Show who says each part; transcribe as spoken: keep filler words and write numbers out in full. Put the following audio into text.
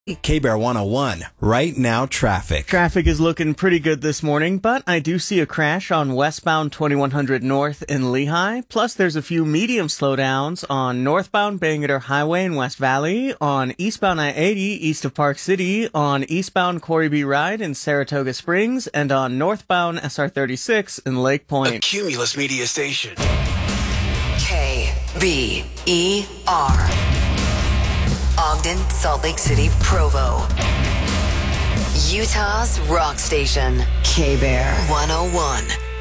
Speaker 1: K-Bear one oh one, right now traffic.
Speaker 2: Traffic is looking pretty good this morning, but I do see a crash on westbound twenty-one hundred North in Lehigh. Plus, there's a few medium slowdowns on northbound Bangerter Highway in West Valley, on eastbound I eighty east of Park City, on eastbound Corey B. Ride in Saratoga Springs, and on northbound S R thirty-six in Lake Point.
Speaker 3: A Cumulus Media Station.
Speaker 4: K B E R. Ogden, Salt Lake City, Provo. Utah's rock station. K-Bear one oh one.